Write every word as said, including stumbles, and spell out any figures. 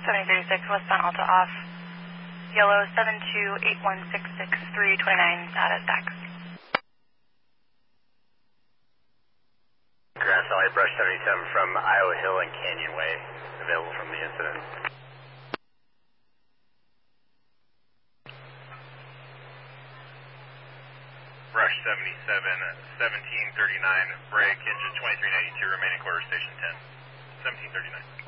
seventy thirty-six, westbound Alta off. Yellow seven two eight one six six three twenty-nine, data stack. Grand Valley Brush seventy-seven from Iowa Hill and Canyon Way, available from the incident. Brush seventy-seven, seventeen thirty-nine, break, engine twenty-three ninety-two, remaining quarter station ten. seventeen thirty-nine.